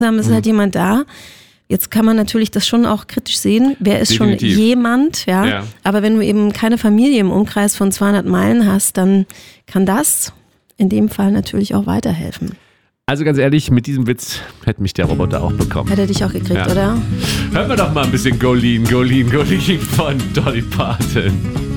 Es ist halt jemand da. Jetzt kann man natürlich das schon auch kritisch sehen. Wer ist Definitiv. schon jemand? Ja? Aber wenn du eben keine Familie im Umkreis von 200 Meilen hast, dann kann das in dem Fall natürlich auch weiterhelfen. Also ganz ehrlich, mit diesem Witz hätte mich der Roboter auch bekommen. Hätte er dich auch gekriegt, oder? Hören wir doch mal ein bisschen Golin von Dolly Parton.